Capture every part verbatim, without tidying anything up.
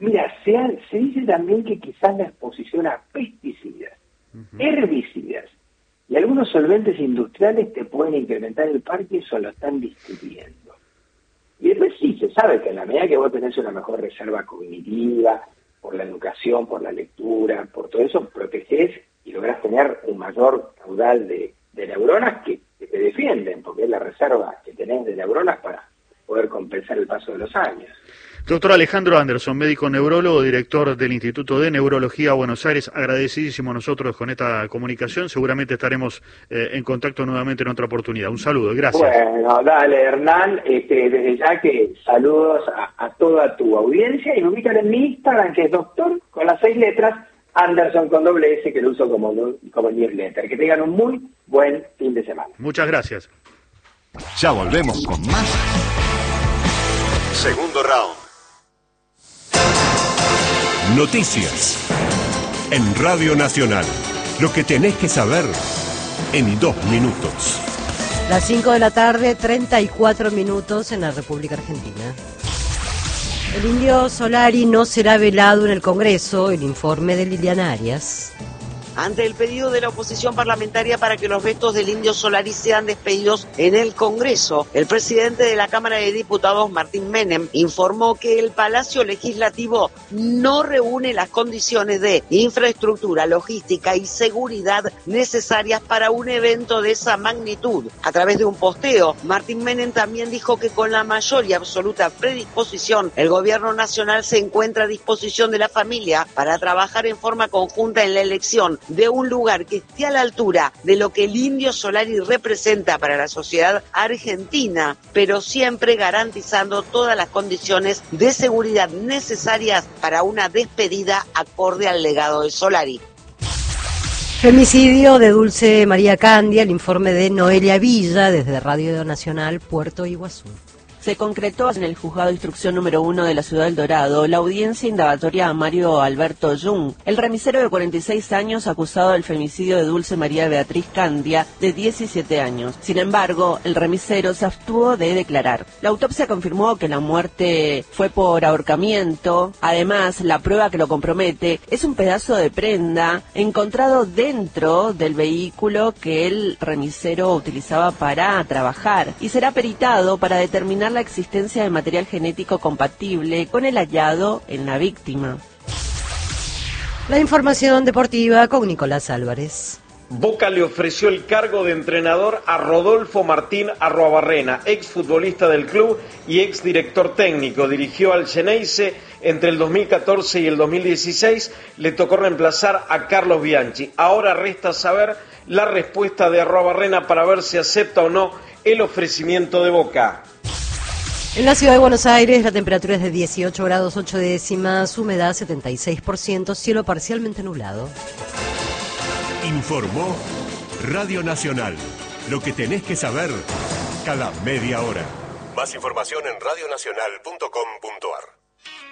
Mira, se, ha, se dice también que quizás la exposición a pesticidas, uh-huh. herbicidas y algunos solventes industriales te pueden incrementar el Parkinson, lo están discutiendo. Y después sí, se sabe que en la medida que vos tenés una mejor reserva cognitiva, por la educación, por la lectura, por todo eso, protegés y lográs tener un mayor caudal de, de neuronas que, que te defienden, porque es la reserva que tenés de neuronas para poder compensar el paso de los años. Doctor Alejandro Anderson, médico neurólogo, director del Instituto de Neurología Buenos Aires, agradecidísimo nosotros con esta comunicación, seguramente estaremos eh, en contacto nuevamente en otra oportunidad. Un saludo, gracias. Bueno, dale Hernán, este, desde ya que saludos a, a toda tu audiencia y me ubican en mi Instagram, que es doctor, con las seis letras, Anderson con doble S, que lo uso como, como newsletter. Que tengan un muy buen fin de semana. Muchas gracias. Ya volvemos con más. Segundo round. Noticias en Radio Nacional. Lo que tenés que saber en dos minutos. Las cinco de la tarde, treinta y cuatro minutos en la República Argentina. El Indio Solari no será velado en el Congreso, el informe de Liliana Arias. Ante el pedido de la oposición parlamentaria para que los vetos del Indio Solari sean despedidos en el Congreso, el presidente de la Cámara de Diputados, Martín Menem, informó que el Palacio Legislativo no reúne las condiciones de infraestructura, logística y seguridad necesarias para un evento de esa magnitud. A través de un posteo, Martín Menem también dijo que con la mayor y absoluta predisposición, el gobierno nacional se encuentra a disposición de la familia para trabajar en forma conjunta en la elección de un lugar que esté a la altura de lo que el Indio Solari representa para la sociedad argentina, pero siempre garantizando todas las condiciones de seguridad necesarias para una despedida acorde al legado de Solari. Femicidio de Dulce María Candia, el informe de Noelia Villa desde Radio Nacional Puerto Iguazú. Se concretó en el juzgado de instrucción número uno de la ciudad del Dorado la audiencia indagatoria a Mario Alberto Jung, el remisero de cuarenta y seis años acusado del femicidio de Dulce María Beatriz Candia, de diecisiete años. Sin embargo, el remisero se abstuvo de declarar. La autopsia confirmó que la muerte fue por ahorcamiento. Además, la prueba que lo compromete es un pedazo de prenda encontrado dentro del vehículo que el remisero utilizaba para trabajar y será peritado para determinar la existencia de material genético compatible con el hallado en la víctima. La información deportiva con Nicolás Álvarez. Boca le ofreció el cargo de entrenador a Rodolfo Martín Arruabarrena, exfutbolista del club y exdirector técnico. Dirigió al Xeneize entre el dos mil catorce y el dos mil dieciséis. Le tocó reemplazar a Carlos Bianchi. Ahora resta saber la respuesta de Arruabarrena para ver si acepta o no el ofrecimiento de Boca. En la ciudad de Buenos Aires la temperatura es de dieciocho grados ocho décimas, humedad setenta y seis por ciento, cielo parcialmente nublado. Informó Radio Nacional. Lo que tenés que saber cada media hora. Más información en radio nacional punto com punto a r.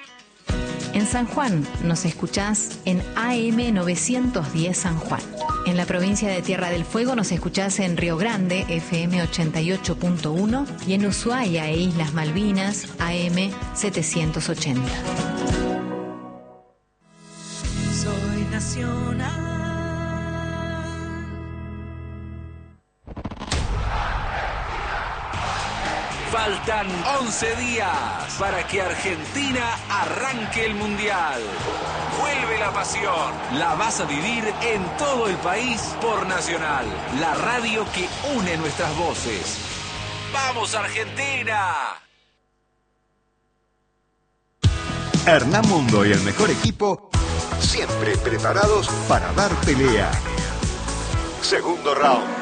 En San Juan nos escuchás en A M novecientos diez San Juan. En la provincia de Tierra del Fuego nos escuchás en Río Grande, F M ochenta y ocho punto uno, y en Ushuaia e Islas Malvinas, A M setecientos ochenta. Soy nacional. Faltan once días para que Argentina arranque el Mundial. Vuelve la pasión. La vas a vivir en todo el país por Nacional, la radio que une nuestras voces. ¡Vamos, Argentina! Hernán Mundo y el mejor equipo, siempre preparados para dar pelea. Segundo round.